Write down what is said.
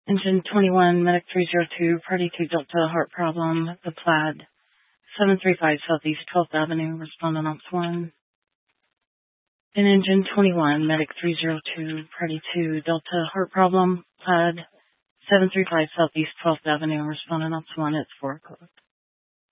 Engine 21, Medic 302, Party 2 Delta, heart problem, the Plaid, 735 Southeast 12th Avenue, respondent Ops 1. In Engine 21, Medic 302, Party 2 Delta, heart problem, Plaid, 735 Southeast 12th Avenue, respondent Ops 1, it's 4 o'clock.